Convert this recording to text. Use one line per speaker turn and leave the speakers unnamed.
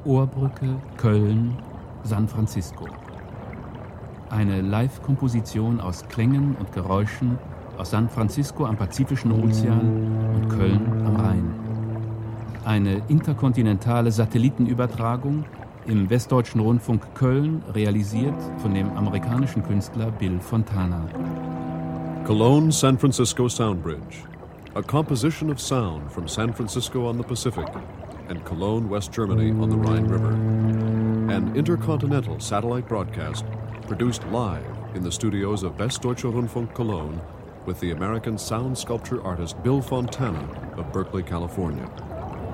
Ohrbrücke, Köln, San Francisco. Eine Live-Komposition aus Klängen und Geräuschen aus San Francisco am Pazifischen Ozean und Köln am Rhein. Eine interkontinentale Satellitenübertragung im Westdeutschen Rundfunk Köln, realisiert von dem amerikanischen Künstler Bill Fontana.
Cologne San Francisco Sound Bridge, a composition of sound from San Francisco on the Pacific and Cologne, West Germany on the Rhine River. An intercontinental satellite broadcast produced live in the studios of Westdeutscher Rundfunk Cologne with the American sound sculpture artist Bill Fontana of Berkeley, California.